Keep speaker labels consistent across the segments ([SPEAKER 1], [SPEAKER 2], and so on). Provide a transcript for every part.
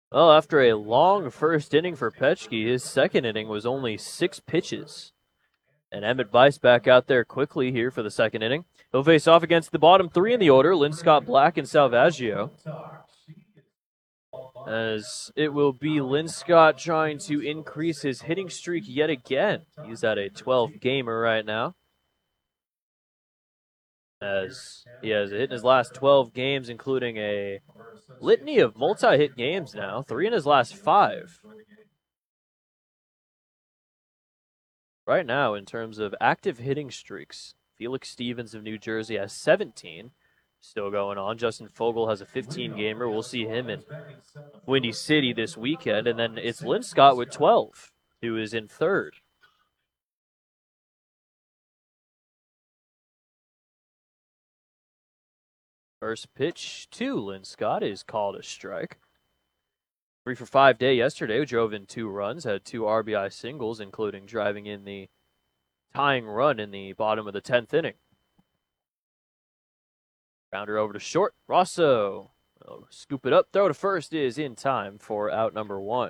[SPEAKER 1] Well, after a long first inning for Petchke, his second inning was only 6 pitches. And Emmett Bice back out there quickly here for the second inning. He'll face off against the bottom three in the order, Linscott, Black, and Salvaggio. As it will be Linscott trying to increase his hitting streak yet again. He's at a 12-gamer right now. As he has a hit in his last 12 games, including a litany of multi-hit games now, 3 in his last 5. Right now, in terms of active hitting streaks, Felix Stevens of New Jersey has 17 still going on. Justin Fogel has a 15-gamer. We'll see him in Windy City this weekend. And then it's Linscott with 12, who is in third. First pitch to Linscott is called a strike. 3 for 5 day yesterday. Drove in 2 runs, had 2 RBI singles, including driving in the tying run in the bottom of the 10th inning. Grounder over to short. Rosso will scoop it up. Throw to first is in time for out number 1.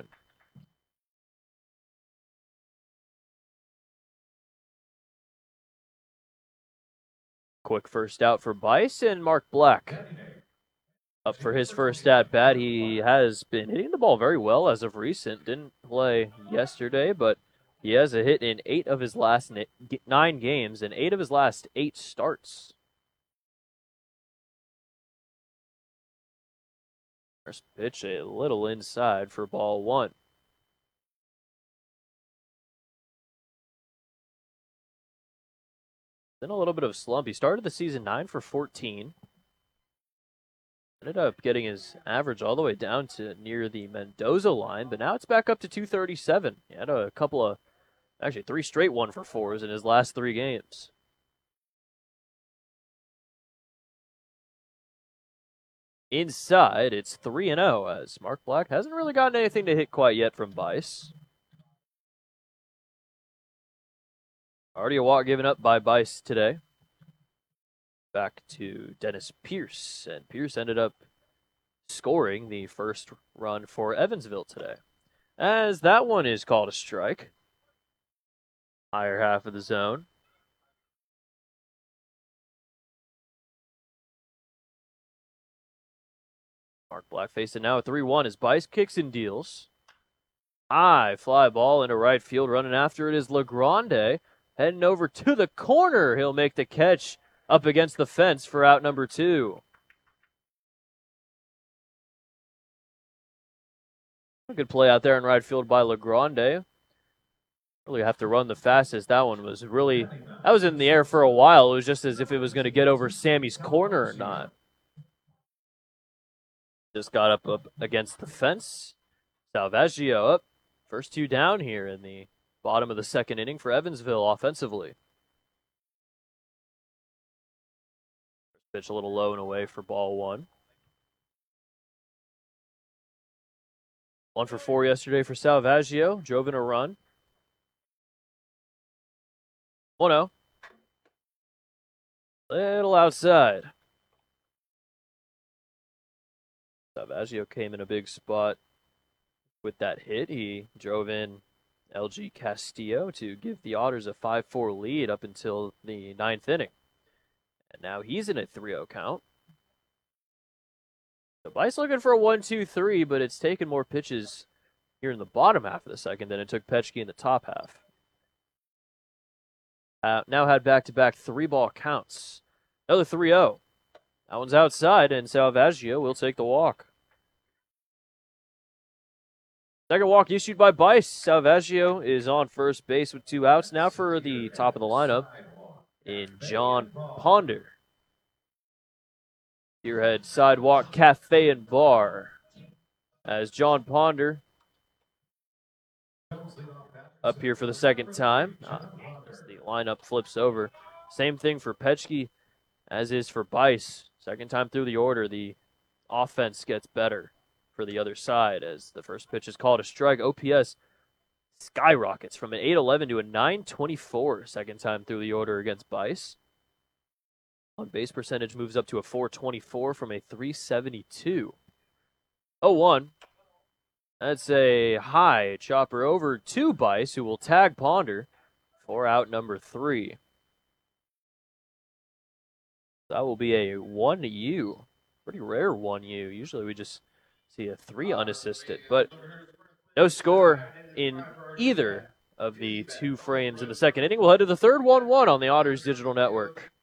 [SPEAKER 1] Quick first out for Bice and Mark Black. Up for his first at bat. He has been hitting the ball very well as of recent. Didn't play yesterday, but he has a hit in 8 of his last 9 games and 8 of his last 8 starts. First pitch a little inside for ball 1. Then a little bit of a slump. He started the season 9 for 14. Ended up getting his average all the way down to near the Mendoza line, but now it's back up to 237. He had a couple of, actually 3 straight 1-for-4s in his last 3 games. Inside, it's 3-0 as Mark Black hasn't really gotten anything to hit quite yet from Bice. Already a walk given up by Bice today. Back to Dennis Pierce, and Pierce ended up scoring the first run for Evansville today. As that one is called a strike. Higher half of the zone. Mark Black facing now at 3-1 as Bice kicks and deals. High fly ball into right field. Running after it is LeGrande. Heading over to the corner. He'll make the catch up against the fence for out number 2. A good play out there in right field by LeGrande. Really have to run the fastest. That one was really, that was in the air for a while. It was just as if it was going to get over Sammy's corner or not. Just got up against the fence. Salvaggio up. First 2 down here in the bottom of the second inning for Evansville offensively. Pitch a little low and away for ball 1. 1 for 4 yesterday for Salvaggio. Drove in a run. 1-0. Little outside. Salvaggio came in a big spot with that hit. He drove in LG Castillo to give the Otters a 5-4 lead up until the 9th inning. And now he's in a 3-0 count. The Bice looking for a 1-2-3, but it's taken more pitches here in the bottom half of the second than it took Petchke in the top half. Now had back-to-back 3-ball counts. Another 3-0. That one's outside, and Salvaggio will take the walk. Second walk issued by Bice. Salvaggio is on first base with 2 outs. Now for the top of the lineup in John Ponder. Deerhead Sidewalk Cafe and Bar. As John Ponder up here for the second time. As the lineup flips over. Same thing for Petchke as is for Bice. Second time through the order, the offense gets better for the other side as the first pitch is called a strike. OPS skyrockets from an 811 to a 924 second time through the order against Bice. On base percentage moves up to a 424 from a 372. 0-1. That's a high chopper over to Bice, who will tag Ponder for out number 3. That will be a 1U. Pretty rare 1U. Usually we just see a 3 unassisted, but no score in either of the 2 frames in the second inning. We'll head to the third 1-1 on the Otters Digital Network.